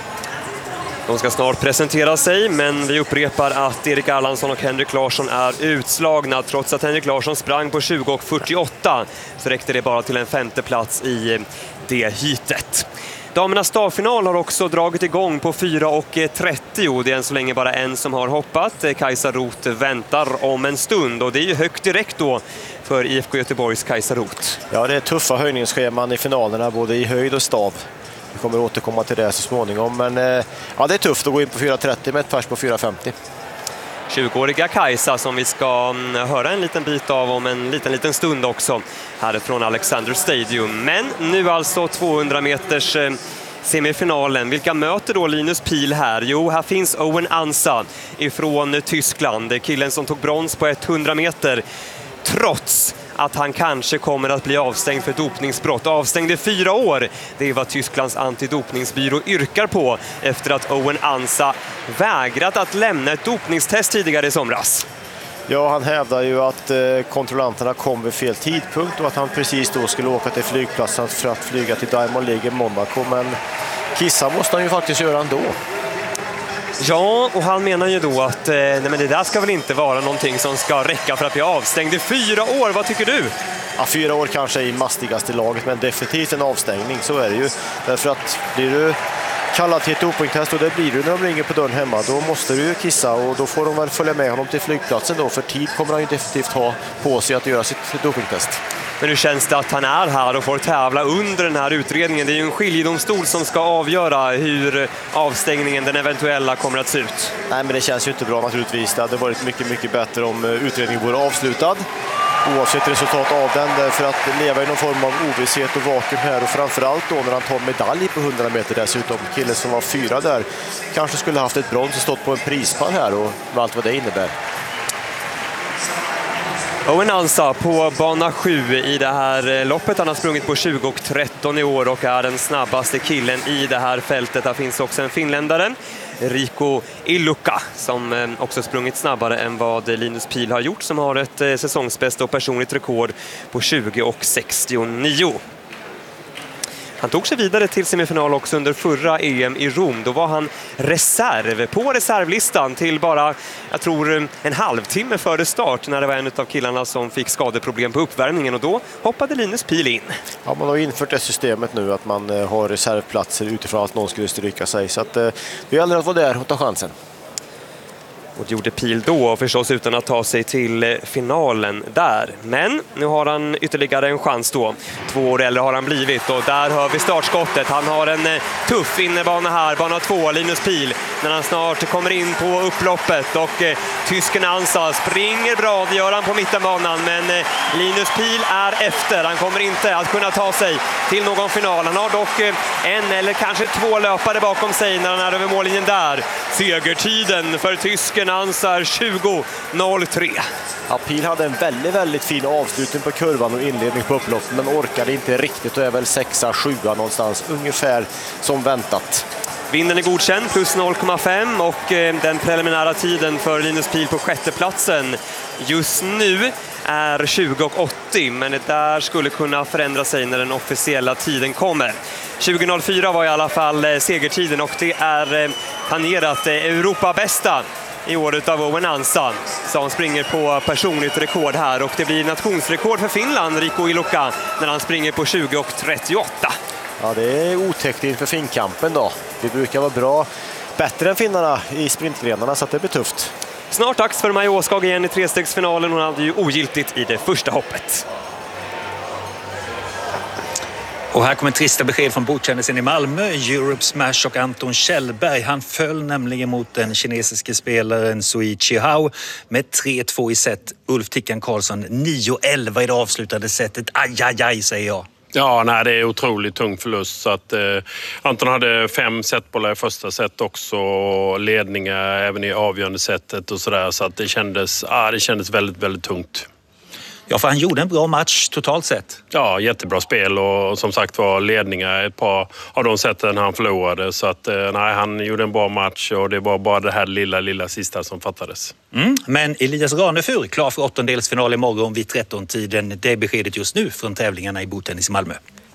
De ska snart presentera sig, men vi upprepar att Erik Erlandsson och Henrik Larsson är utslagna. Trots att Henrik Larsson sprang på 20 och 48 så räckte det bara till en 5:e plats i det heatet. Damernas stavfinal har också dragit igång på 4 och 30. Det är än så länge bara en som har hoppat. Kajsa Roth väntar om en stund och det är ju högt direkt då för IFK Göteborgs Kajsa Roth. Ja, det är tuffa höjningsscheman i finalerna både i höjd och stav. Vi kommer återkomma till det så småningom, men ja, det är tufft att gå in på 4.30 med ett pers på 4.50. 20-åriga Kajsa som vi ska höra en liten bit av om en liten stund också härifrån Alexander Stadium. Men nu alltså 200 meters semifinalen. Vilka möter då Linus Pihl här? Jo, här finns Owen Ansa ifrån Tyskland. Killen som tog brons på 100 meter. Trots att han kanske kommer att bli avstängd för dopningsbrott. Avstängd i 4 år. Det är vad Tysklands antidopningsbyrå yrkar på efter att Owen Ansa vägrat att lämna ett dopningstest tidigare i somras. Ja, han hävdar ju att kontrollanterna kom vid fel tidpunkt och att han precis då skulle åka till flygplatsen för att flyga till Diamond League i Monaco. Men kissa måste han ju faktiskt göra ändå. Ja, och han menar ju då att nej, men det där ska väl inte vara någonting som ska räcka för att bli avstängd i 4 år. Vad tycker du? Ja, 4 år kanske är i mastigaste laget, men definitivt en avstängning, så är det ju. Därför att blir du kallad till ett dopingtest, och det blir du när de ringer på dörren hemma, då måste du kissa och då får de väl följa med honom till flygplatsen då. För tid kommer han ju definitivt ha på sig att göra sitt dopingtest. Men hur känns det att han är här och får tävla under den här utredningen? Det är ju en skiljedomstol som ska avgöra hur avstängningen, den eventuella, kommer att se ut. Nej, men det känns ju inte bra naturligtvis. Det hade varit mycket, mycket bättre om utredningen vore avslutad. Oavsett resultat av den, därför att leva i någon form av ovisshet och vakuum här. Och framförallt då när han tar medalj på 100 meter dessutom. Killen som var 4 där kanske skulle haft ett brons och stått på en prispall här och med allt vad det innebär. Owen Ansa på bana 7 i det här loppet. Han har sprungit på 20 och 13 i år och är den snabbaste killen i det här fältet. Här finns också en finländare, Rico Ilukka, som också sprungit snabbare än vad Linus Pihl har gjort, som har ett säsongsbästa och personligt rekord på 20 och 69. Han tog sig vidare till semifinal också under förra EM i Rom. Då var han reserv på reservlistan till bara, jag tror, en halvtimme före start när det var en av killarna som fick skadeproblem på uppvärmningen, och då hoppade Linus Pihl in. Ja, man har infört det systemet nu att man har reservplatser utifrån att någon skulle stryka sig. Så att det gäller att vara där och ta chansen. Och det gjorde Pihl då, förstås utan att ta sig till finalen där. Men nu har han ytterligare en chans då. 2 år äldre har han blivit och där hör vi startskottet. Han har en tuff innebana här, bana 2, Linus Pihl. När han snart kommer in på upploppet och tysken Ansa springer bra, det gör han på mittenbanan. Men Linus Pihl är efter, han kommer inte att kunna ta sig till någon final. Han har dock en eller kanske 2 löpare bakom sig när han är över mållinjen där. Segertiden för tysken Ansa är 20.03. Ja, Pihl hade en väldigt fin avslutning på kurvan och inledning på upploppet, men orkade inte riktigt och är väl 6-7 någonstans, ungefär som väntat. Vinden är godkänd, plus 0,5 och den preliminära tiden för Linus Pihl på 6:e platsen just nu är 20.80, men det där skulle kunna förändra sig när den officiella tiden kommer. 20.04 var i alla fall segertiden och det är planerat Europa bästa i året av Owen Ansa som springer på personligt rekord här och det blir nationsrekord för Finland, Rico Iloka, när han springer på 20.38. Ja, det är otäckt inför finkampen då. Vi brukar vara bra, bättre än finnarna i sprintgrenarna, så att det blir tufft. Snart dags för Maja Åskag igen i 3-stegsfinalen. Hon hade ju ogiltigt i det första hoppet. Och här kommer trista besked från bordtennisen i Malmö. Europe Smash och Anton Kjellberg. Han föll nämligen mot den kinesiske spelaren Sui Chihao med 3-2 i set. Ulf Tickan Karlsson 9-11 i det avslutade setet. Aj, säger jag. Ja, nej, det är otroligt tung förlust. Så att, Anton hade 5 setbollar i första set också, ledningar även i avgörande setet och sådär. Så att det kändes väldigt tungt. Ja, för han gjorde en bra match totalt sett. Ja, jättebra spel och som sagt var ledningar ett par av de sätten han förlorade. Så att nej, han gjorde en bra match och det var bara det här lilla sista som fattades. Men Elias Ranefur klar för 8-delsfinal imorgon vid 13-tiden. Det är beskedet just nu från tävlingarna i bordtennis i Malmö.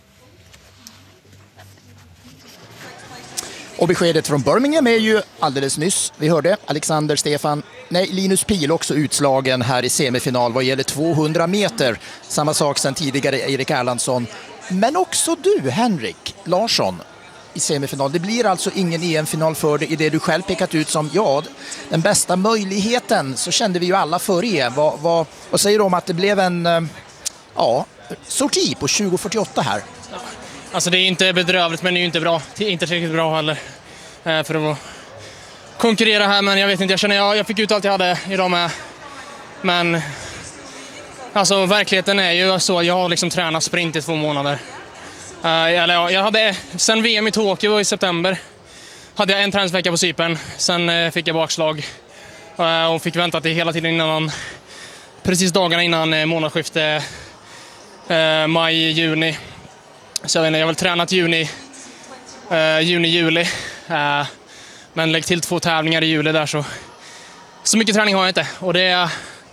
Och beskedet från Birmingham är ju alldeles nyss. Vi hörde Linus Pihl också utslagen här i semifinal vad gäller 200 meter. Samma sak sen tidigare Erik Erlandsson. Men också du, Henrik Larsson, i semifinal. Det blir alltså ingen EM-final för dig i det du själv pekat ut som den bästa möjligheten. Så kände vi ju alla för EM. Vad säger du om att det blev en sorti på 20.48 här? Alltså det är inte bedrövligt, men det är ju inte bra. Inte tillräckligt bra heller för att konkurrera här, men jag vet inte, jag fick ut allt jag hade idag med. Men alltså verkligheten är ju så, jag har liksom tränat sprint i 2 månader. Jag hade, sen VM i Tokyo i september hade jag en träningsvecka på Cypern. Sen fick jag bakslag och fick vänta till hela tiden precis dagarna innan månadsskifte maj-juni. Så jag har väl tränat juni-juli. Men lägg till 2 tävlingar i juli där, så mycket träning har jag inte. Och det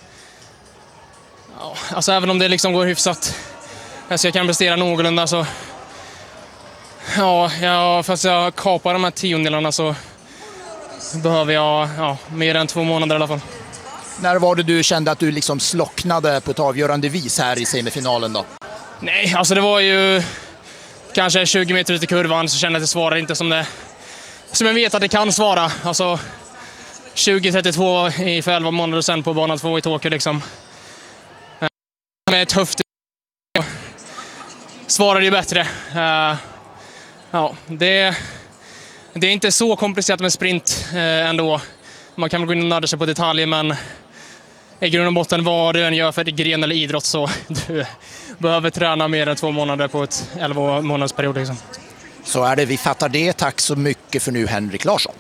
alltså även om det liksom går hyfsat så jag kan prestera någorlunda, så fast jag kapar de här 10-delarna så behöver jag mer än 2 månader i alla fall. När var det du kände att du liksom slocknade på ett avgörande vis här i semifinalen då? Nej, alltså det var ju kanske 20 meter ut i kurvan, så kände jag att det svarade inte som jag vet att det kan svara. Alltså 20-32 för 11 månader sen på bana 2 i Tokyo liksom. Med tufft svarade ju bättre. Det är inte så komplicerat med sprint ändå. Man kan väl gå in och nörda sig på detaljer, men i grund och botten vad du än gör för gren eller idrott så du behöver träna mer än 2 månader på ett 11 månaders period liksom. Så är det, vi fattar det. Tack så mycket för nu, Henrik Larsson.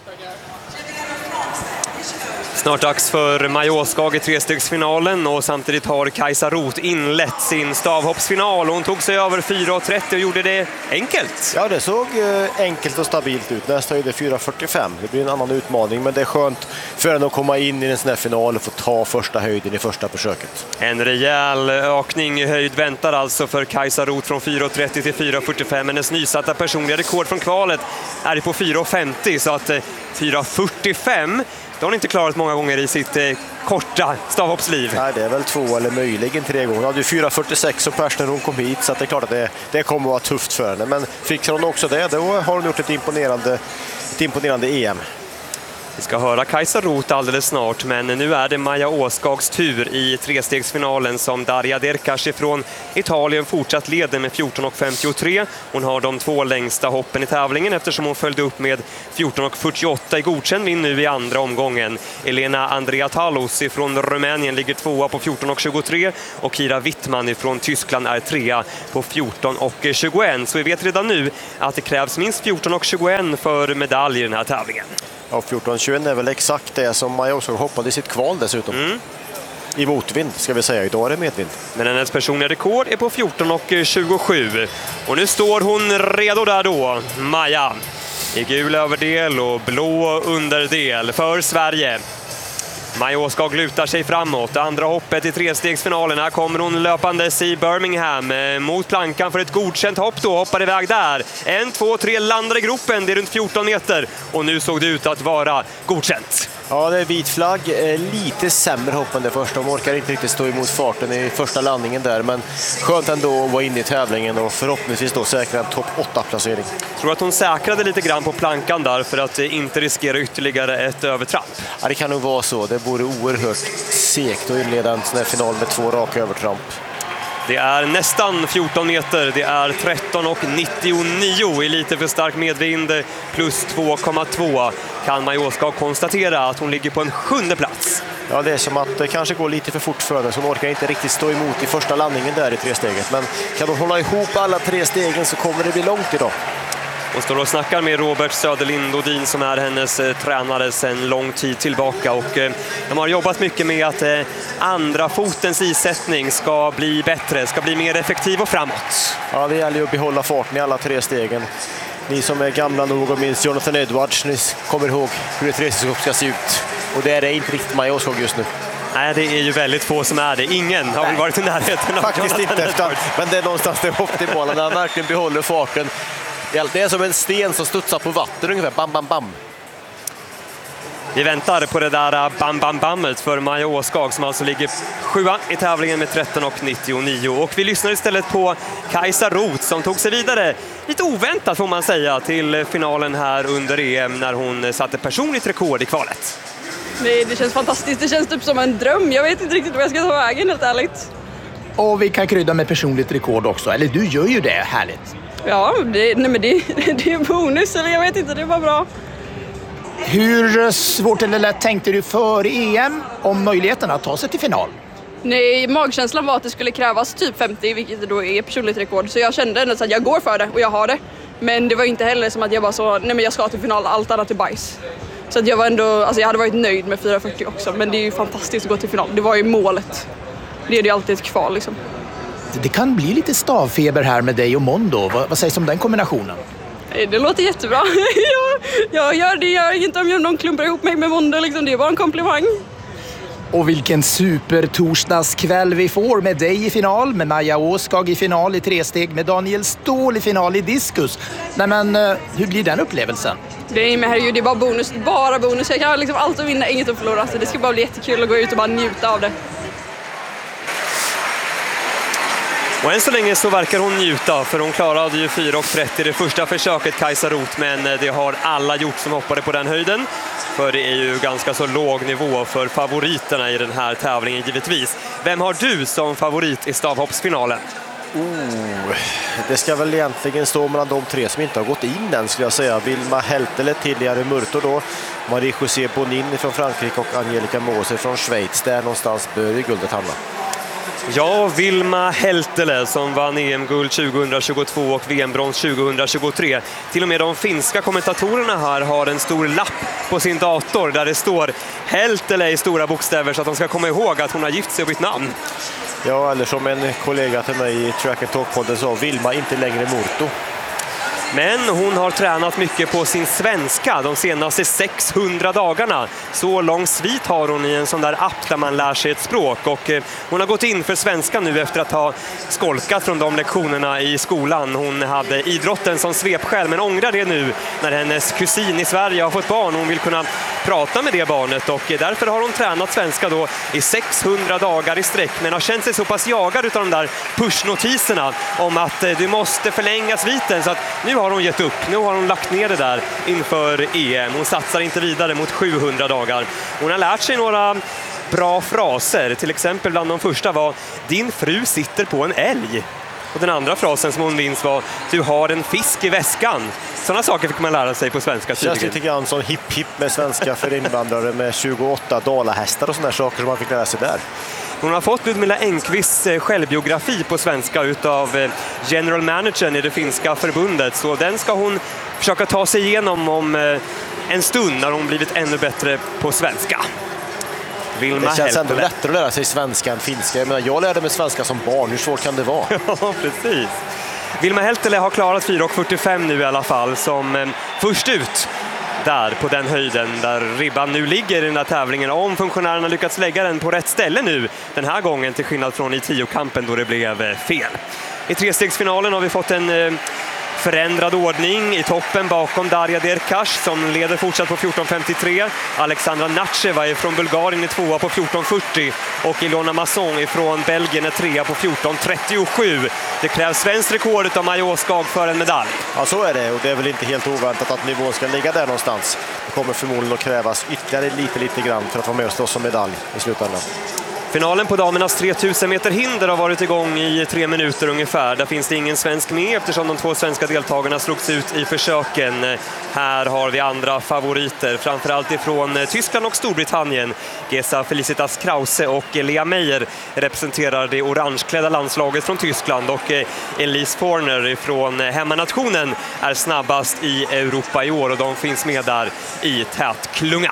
Snart dags för Maja Åskag i 3-stegsfinalen och samtidigt har Kajsa Roth inlett sin stavhoppsfinal. Hon tog sig över 4.30 och gjorde det enkelt. Ja, det såg enkelt och stabilt ut. Nästa höjd är 4.45. Det blir en annan utmaning, men det är skönt för henne att komma in i en sån här final och få ta första höjden i första försöket. En rejäl ökning i höjd väntar alltså för Kajsa Roth från 4.30 till 4.45. Hennes nysatta personliga rekord från kvalet är på 4.50, så att 4.45 det har hon inte klarat många gånger i sitt korta stavhoppsliv. Nej, det är väl 2 eller möjligen 3 gånger. Hon hade ju 4.46 och pers när hon kom hit, så att det är klart att det kommer att vara tufft för henne. Men fixar hon också det, då har hon gjort ett imponerande EM. Vi ska höra Kajsa Roth alldeles snart, men nu är det Maja Åskags tur i trestegsfinalen som Darja Derkash ifrån Italien fortsatt leder med 14,53. Hon har de 2 längsta hoppen i tävlingen eftersom hon följde upp med 14,48 i godkänd vinn nu i andra omgången. Elena Andreatalos ifrån Rumänien ligger 2 på 14,23 och Kira Wittmann ifrån Tyskland är 3 på 14,21. Så vi vet redan nu att det krävs minst 14,21 för medalj i den här tävlingen. Ja, 14,21 är väl exakt det som Maja Åskag hoppade i sitt kval dessutom. I motvind ska vi säga, idag är det medvind. Men hennes personliga rekord är på 14,27. Och nu står hon redo där då, Maja. I gul överdel och blå underdel för Sverige. Maja Åskag lutar sig framåt. Andra hoppet i trestegsfinalen. Här kommer hon löpandes i Birmingham mot plankan för ett godkänt hopp då. Hoppar iväg där. 1, 2, 3 landar i gropen. Det är runt 14 meter. Och nu såg det ut att vara godkänt. Ja, det är vit flagg. Lite sämre hopp än det första. De orkar inte riktigt stå emot farten i första landningen där. Men skönt ändå att vara inne i tävlingen och förhoppningsvis då säkra en topp 8-placering. Jag tror att hon säkrade lite grann på plankan där för att inte riskera ytterligare ett övertramp. Ja, det kan nog vara så. Det vore oerhört segt att inleda en sån här final med 2 raka övertramp. Det är nästan 14 meter. Det är 13,99 i lite för stark medvind plus 2,2. Kan Maja Åskag konstatera att hon ligger på en 7:e plats. Ja, det är som att det kanske går lite för fort för henne, så hon orkar inte riktigt stå emot i första landningen där i tresteget. Men kan hon hålla ihop alla 3 stegen så kommer det bli långt idag. Och står och snackar med Robert Söderlind Odin som är hennes tränare sedan lång tid tillbaka. Och de har jobbat mycket med att andra fotens isättning ska bli bättre, ska bli mer effektiv och framåt. Ja, det gäller ju att behålla farten i alla 3 stegen. Ni som är gamla nog och minns Jonathan Edwards, ni kommer ihåg hur ett trestegshopp ska se ut. Och det är det inte riktigt Maja Åskag just nu. Nej, det är ju väldigt få som är det. Ingen har väl varit i närheten av faktiskt inte efter, men det är någonstans det optimala när han verkligen behåller farten. Det är som en sten som studsar på vatten ungefär. Bam, bam, bam. Vi väntar på det där bam, bam, bammet för Maja Åskag som alltså ligger 7:a i tävlingen med 13,99. Och vi lyssnar istället på Kajsa Roth som tog sig vidare. Lite oväntat får man säga till finalen här under EM när hon satte personligt rekord i kvalet. Det känns fantastiskt. Det känns typ som en dröm. Jag vet inte riktigt vad jag ska ta vägen, helt ärligt. Och vi kan krydda med personligt rekord också. Eller du gör ju det, härligt. Ja, det är bonus, eller jag vet inte, det var bra. Hur svårt eller lätt tänkte du för EM om möjligheten att ta sig till final? Nej, magkänslan var att det skulle krävas typ 50, vilket då är personligt rekord. Så jag kände ändå att jag går för det och jag har det. Men det var inte heller som att jag bara så, nej men jag ska till final, allt annat är bajs. Så att jag var ändå, alltså jag hade varit nöjd med 4,40 också, men det är ju fantastiskt att gå till final. Det var ju målet. Det är ju alltid ett kval liksom. Det kan bli lite stavfeber här med dig och Mondo. Vad sägs om den kombinationen? Det låter jättebra. jag gör inte om någon klumpar ihop mig med Mondo. Liksom. Det är bara en komplimang. Och vilken supertorsdagskväll vi får med dig i final, med Maja Åskag i final i tresteg, med Daniel Ståhl i final i diskus. Nej men, hur blir den upplevelsen? Det är bara bonus. Bara bonus. Jag kan liksom allt att vinna, inget att förlora. Så det ska bara bli jättekul att gå ut och bara njuta av det. Och än så länge så verkar hon njuta, för hon klarade ju 4,30 det första försöket, Kajsa Roth, men det har alla gjort som hoppade på den höjden. För det är ju ganska så låg nivå för favoriterna i den här tävlingen givetvis. Vem har du som favorit i stavhoppsfinalen? Det ska väl egentligen stå mellan de 3 som inte har gått in än, skulle jag säga. Vilma Heltele, tidigare Murto då, Marie-José Bonin från Frankrike och Angelica Moser från Schweiz. Där någonstans bör ju guldet hamna. Ja, Vilma Heltele som vann EM-guld 2022 och VM-brons 2023. Till och med de finska kommentatorerna här har en stor lapp på sin dator där det står Heltele i stora bokstäver så att de ska komma ihåg att hon har gift sig och bytt namn. Ja, eller som en kollega till mig i Track and Talk-podden sa, Vilma inte längre Murto. Men hon har tränat mycket på sin svenska de senaste 600 dagarna. Så lång svit har hon i en sån där app där man lär sig ett språk. Och hon har gått in för svenska nu efter att ha skolkat från de lektionerna i skolan. Hon hade idrotten som svepskäl men ångrar det nu när hennes kusin i Sverige har fått barn. Hon vill kunna prata med det barnet, och därför har hon tränat svenska då i 600 dagar i sträck, men har känt sig så pass jagad utav de där pushnotiserna om att du måste förlänga sviten, så att nu har hon gett upp. Nu har hon lagt ner det där inför EM. Hon satsar inte vidare mot 700 dagar. Hon har lärt sig några bra fraser, till exempel bland de första var "Din fru sitter på en älg". Och den andra frasen som hon minns var "Du har en fisk i väskan". Sådana saker fick man lära sig på svenska tydligen. Känns lite grann som hipp med svenska för invandrare med 28 dalahästar och sådana saker som man fick lära sig där. Hon har fått Ludmila Engqvists självbiografi på svenska utav general managern i det finska förbundet, så den ska hon försöka ta sig igenom om en stund när hon blivit ännu bättre på svenska. Det känns ändå lättare att lära sig svenska än finska. Jag lärde mig svenska som barn, hur svårt kan det vara? Ja, precis. Vilma Heltele har klarat 4,45 nu i alla fall som först ut där på den höjden där ribban nu ligger i den här tävlingen. Om funktionärerna lyckats lägga den på rätt ställe nu den här gången, till skillnad från i 10-kampen då det blev fel. I trestegsfinalen har vi fått en förändrad ordning i toppen bakom Darja Derkash som leder fortsatt på 14.53. Alexandra Natcheva från Bulgarien är tvåa på 14.40 och Ilona Masson från Belgien är trea på 14.37. Det krävs svenskt rekord av Maja Åskag för en medalj. Ja, så är det, och det är väl inte helt oväntat att nivån ska ligga där någonstans. Det kommer förmodligen att krävas ytterligare lite grann för att vara med och slåss om medalj i slutändan. Finalen på damernas 3000 meter hinder har varit igång i 3 minuter ungefär. Där finns det ingen svensk med eftersom de 2 svenska deltagarna slogs ut i försöken. Här har vi andra favoriter, framförallt ifrån Tyskland och Storbritannien. Gesa Felicitas Krause och Lea Meyer representerar det orangeklädda landslaget från Tyskland, och Elise Forner från hemmanationen är snabbast i Europa i år och de finns med där i tätklungan.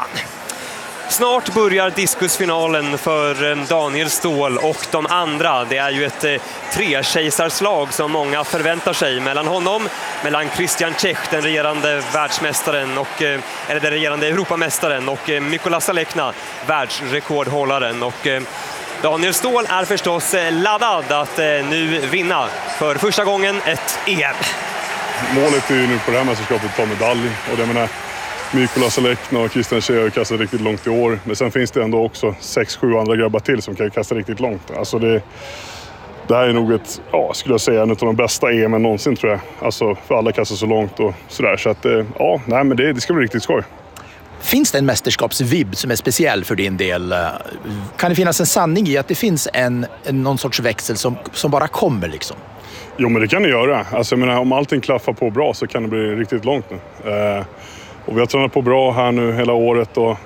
Snart börjar diskusfinalen för Daniel Ståhl och de andra. Det är ju ett trekejsarslag som många förväntar sig mellan honom, mellan Christian Čech, den regerande världsmästaren eller den regerande Europamästaren, och Mykola Salekna, världsrekordhållaren. Och Daniel Ståhl är förstås laddad att nu vinna för första gången ett EM. Målet är ju nu på det här mästerskapet att ta medalj, och det menar Mykola Salekna och Christian Čech har kastat riktigt långt i år. Men sen finns det ändå också 6-7 andra grabbar till som kan kasta riktigt långt. Alltså det här är nog skulle jag säga, en av de bästa EM någonsin tror jag. Alltså för alla kastar så långt och sådär. Så att men det ska bli riktigt skoj. Finns det en mästerskapsvibb som är speciell för din del? Kan det finnas en sanning i att det finns någon sorts växel som bara kommer liksom? Jo, men det kan det göra. Alltså jag menar, om allting klaffar på bra så kan det bli riktigt långt nu. Och vi har tränat på bra här nu hela året och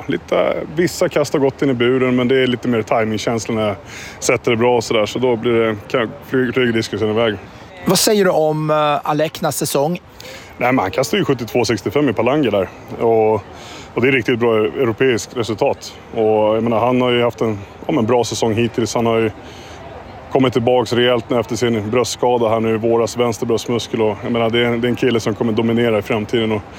vissa kast har gått in i buren, men det är lite mer timingkänsla när jag sätter det bra och sådär, så då flyger diskusen iväg. Vad säger du om Aleknas säsong? Nej, men han kastar ju 72,65 i Palanga där och det är riktigt bra europeiskt resultat. Och jag menar, han har ju haft en bra säsong hittills. Han har ju kommit tillbaka rejält efter sin bröstskada här nu i våras, vänster bröstmuskel, och jag menar, det är en kille som kommer dominera i framtiden. Och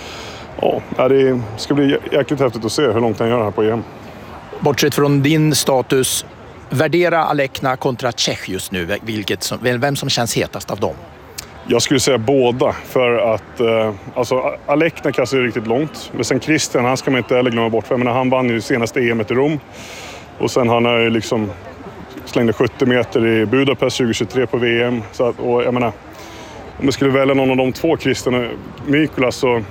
det ska bli jäkligt häftigt att se hur långt han gör här på EM. Bortsett från din status, värdera Alekna kontra Čech just nu. Vem som känns hetast av dem? Jag skulle säga båda, för att Alekna kastar ju riktigt långt. Men sen Christian, han ska man inte heller glömma bort. För jag menar, han vann ju senaste EMet i Rom. Och sen han har ju liksom slängde 70 meter i Budapest 2023 på VM. Och jag menar, om jag skulle välja någon av de två, Christian och Mykola, så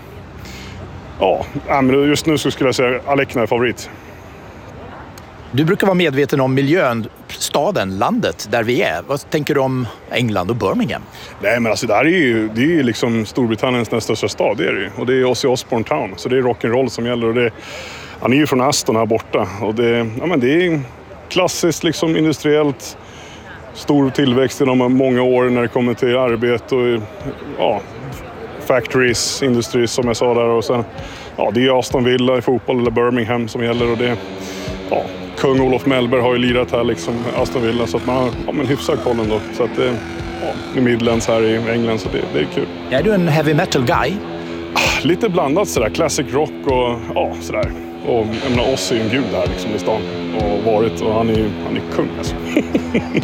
men just nu så skulle jag säga Alekna är favorit. Du brukar vara medveten om miljön, staden, landet där vi är. Vad tänker du om England och Birmingham? Nej, men alltså det är ju liksom Storbritanniens nästa största stad, det är det ju. Och det är Ozzy Osbourne Town, så det är rock'n'roll som gäller. Och han är ju från Aston här borta. Och det är klassiskt liksom industriellt, stor tillväxt inom många år när det kommer till arbete och factories, industri som jag sa där, och sen det är Aston Villa i fotboll eller Birmingham som gäller, och det kung Olof Mellberg har ju lirat här liksom Aston Villa, så att man har hyfsad koll ändå, så att i Midlands här i England, så det är kul. Är du en heavy metal guy? Lite blandat sådär, classic rock och sådär. Och jag menar, Ozzy är en gud här liksom i stan och varit, och han är kung alltså.